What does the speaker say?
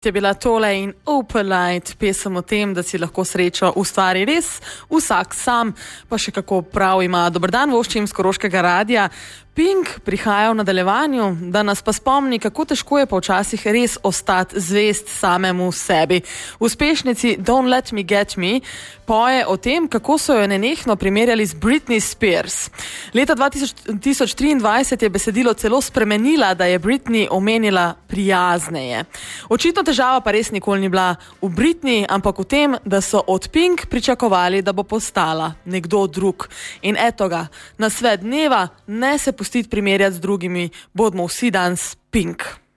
Je bila tole in Opalite, pesem o tem, da si lahko srečo ustvari res vsak sam, pa še kako prav ima. Dober dan, voščim z Koroškega radia. Pink prihaja v nadaljevanju, da nas pa spomni, kako težko je pa včasih res ostati zvest samemu sebi. V uspešnici Don't Let Me Get Me poje o tem, kako so jo nenehno primerjali z Britney Spears. Leta 2023 je besedilo celo spremenila, da je Britney omenila prijazneje. Očitno težava pa res nikoli ni bila v Britney, ampak v tem, da so od Pink pričakovali, da bo postala nekdo drug. In eto ga, na svet dneva, ne se pustiti primerjati z drugimi, bodimo vsi danes Pink.